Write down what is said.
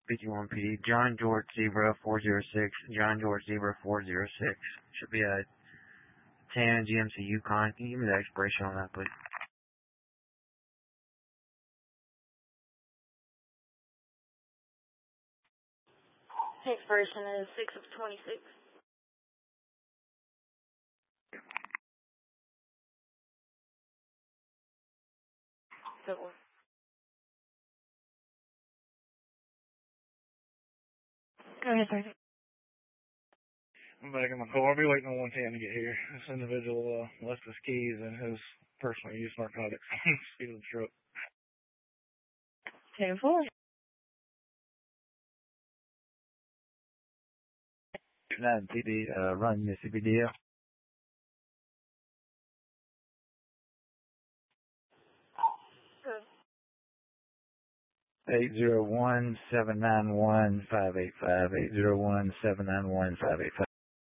51 PD, John George Zebra 406, John George Zebra 406. Should be a 10 GMC Yukon. Can you give me the expiration on that, please? Expiration is 6 of 26. Good one. Go ahead, sir. I'm back in my car. I'll be waiting on 110 to get here. This individual left his keys and his personal use narcotics on the seat of the truck. 10-4. 9 PD, run Mississippi DL. 801-791-585, 801-791-585.